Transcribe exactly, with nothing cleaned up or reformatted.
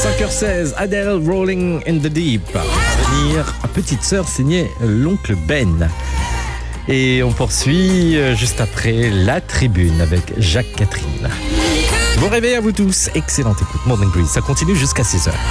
cinq heures seize, Adele, Rolling in the Deep. À venir, Petite Sœur signée l'oncle Ben. Et on poursuit juste après La Tribune avec Jacques Catherine. Bon réveil à vous tous, excellente écoute. Morning Breeze, ça continue jusqu'à six heures.